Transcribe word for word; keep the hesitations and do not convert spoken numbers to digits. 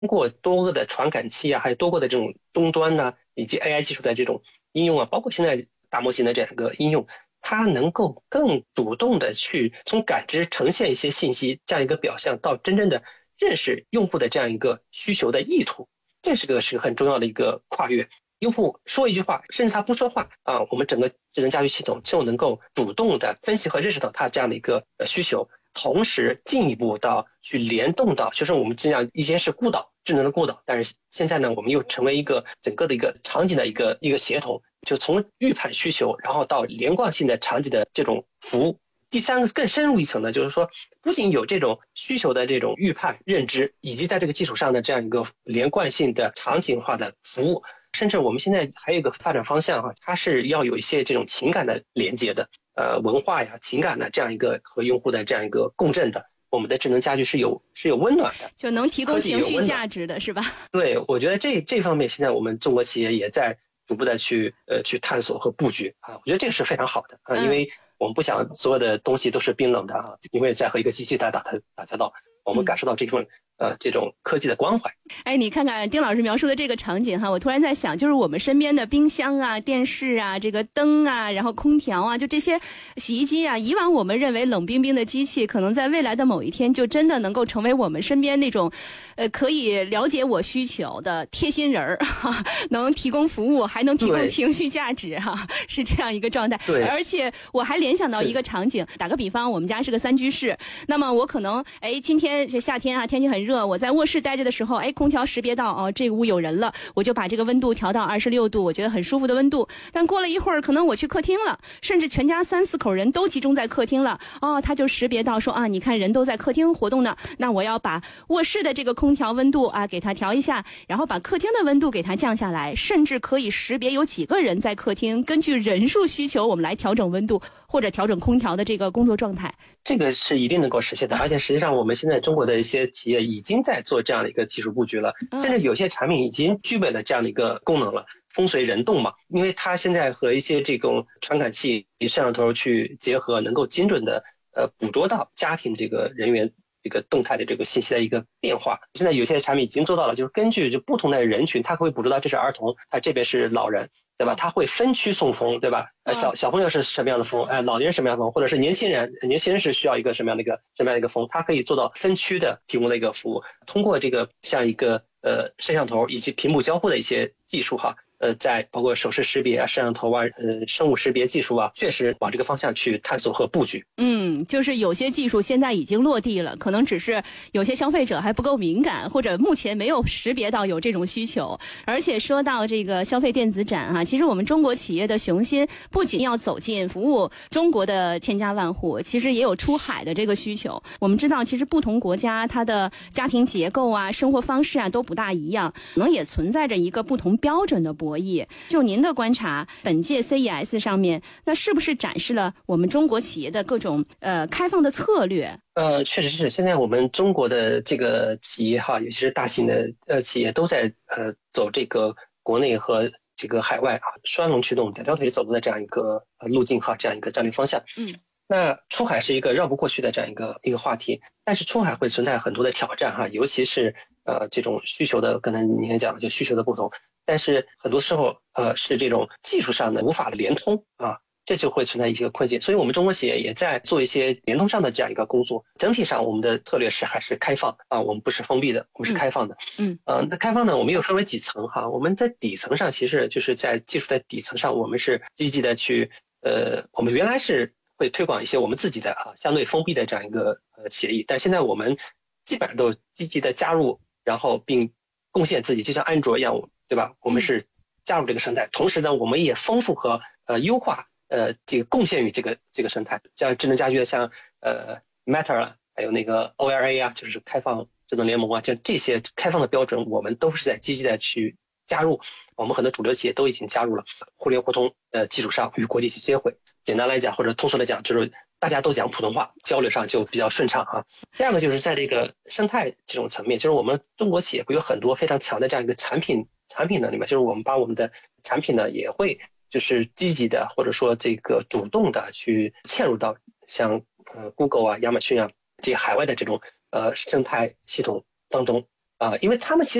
过多个的传感器啊，还有多个的这种终端呢、啊，以及 A I 技术的这种应用啊，包括现在大模型的这样一个应用，它能够更主动的去从感知呈现一些信息这样一个表象，到真正的认识用户的这样一个需求的意图，这是个是很重要的一个跨越。用户说一句话，甚至他不说话啊，我们整个智能家居系统就能够主动的分析和认识到他这样的一个需求，同时进一步到去联动到，就是我们这样以前是孤岛，智能的孤岛，但是现在呢，我们又成为一个整个的一个场景的一个一个协同，就从预判需求，然后到连贯性的场景的这种服务。第三个更深入一层呢，就是说不仅有这种需求的这种预判认知，以及在这个基础上的这样一个连贯性的场景化的服务，甚至我们现在还有一个发展方向哈，它是要有一些这种情感的连接的，呃，文化呀、情感的这样一个和用户的这样一个共振的。我们的智能家居是有是有温暖的， 就能提供情绪价值的，是吧？ 对，我觉得这这方面现在我们中国企业也在逐步的去呃去探索和布局啊，我觉得这个是非常好的啊，因为我们不想所有的东西都是冰冷的啊，因为在和一个机器打打打交道，我们感受到这份、嗯。呃，这种科技的关怀。 哎，你看看丁老师描述的这个场景哈，我突然在想，就是我们身边的冰箱啊、电视啊、这个灯啊，然后空调啊，就这些洗衣机啊，以往我们认为冷冰冰的机器，可能在未来的某一天，就真的能够成为我们身边那种，呃，可以了解我需求的贴心人儿，哈，能提供服务，还能提供情绪价值，哈，是这样一个状态。 对。 而且我还联想到一个场景，打个比方，我们家是个三居室，那么我可能，哎，今天这夏天啊，天气很热。我在卧室待着的时候，哎，空调识别到哦，这个屋有人了，我就把这个温度调到二十六度，我觉得很舒服的温度。但过了一会儿，可能我去客厅了，甚至全家三四口人都集中在客厅了，哦，他就识别到说啊，你看人都在客厅活动呢，那我要把卧室的这个空调温度啊给它调一下，然后把客厅的温度给它降下来，甚至可以识别有几个人在客厅，根据人数需求，我们来调整温度或者调整空调的这个工作状态。 这个是一定能够实现的，而且实际上我们现在中国的一些企业已经在做这样的一个技术布局了，甚至有些产品已经具备了这样的一个功能了，风随人动嘛，因为它现在和一些这种传感器、摄像头去结合，能够精准的呃捕捉到家庭这个人员这个动态的这个信息的一个变化。现在有些产品已经做到了，就是根据就不同的人群，它会捕捉到这是儿童，它这边是老人，对吧？他会分区送风，对吧？呃，小小朋友是什么样的风，哎，老年人什么样的风，或者是年轻人，年轻人是需要一个什么样的一个什么样的一个风，它可以做到分区的提供的一个服务。通过这个像一个呃摄像头以及屏幕交互的一些技术哈。呃，在包括手势识别啊、摄像头啊、呃生物识别技术啊，确实往这个方向去探索和布局。 嗯，就是有些技术现在已经落地了，可能只是有些消费者还不够敏感，或者目前没有识别到有这种需求。而且说到这个消费电子展啊，其实我们中国企业的雄心不仅要走进服务中国的千家万户，其实也有出海的这个需求。我们知道，其实不同国家它的家庭结构啊、生活方式啊都不大一样，可能也存在着一个不同标准的博弈。就您的观察，本届 C E S 上面，那是不是展示了我们中国企业的各种呃开放的策略？ 呃，确实是。现在我们中国的这个企业哈，尤其是大型的呃企业，都在呃走这个国内和这个海外啊双龙驱动、两条腿走路的这样一个路径哈，这样一个战略方向。 嗯。 那出海是一个绕不过去的这样一个一个话题，但是出海会存在很多的挑战哈，尤其是呃这种需求的，刚才您也讲了，就需求的不同，但是很多时候呃是这种技术上的无法联通啊，这就会存在一些困境。所以我们中国企业也在做一些联通上的这样一个工作。整体上我们的策略是还是开放啊，我们不是封闭的，我们是开放的。 嗯， 呃，那开放呢，我们又分为几层哈。我们在底层上，其实就是在技术的底层上，我们是积极的去呃，我们原来是会推广一些我们自己的啊相对封闭的这样一个呃协议，但现在我们基本上都积极的加入，然后并贡献自己，就像安卓一样，对吧？我们是加入这个生态，同时呢，我们也丰富和呃优化呃这个贡献于这个这个生态，像智能家居的像呃 Matter 啊，还有那个 O L A 啊，就是开放智能联盟啊，像这些开放的标准，我们都是在积极的去加入。我们很多主流企业都已经加入了互联互通呃基础上与国际去接轨。简单来讲，或者通俗来讲，就是大家都讲普通话，交流上就比较顺畅啊。第二个就是在这个生态这种层面，就是我们中国企业会有很多非常强的这样一个产品产品能力嘛，就是我们把我们的产品呢也会就是积极的或者说这个主动的去嵌入到像呃 Google 啊、亚马逊啊这些海外的这种呃生态系统当中啊、呃，因为他们其实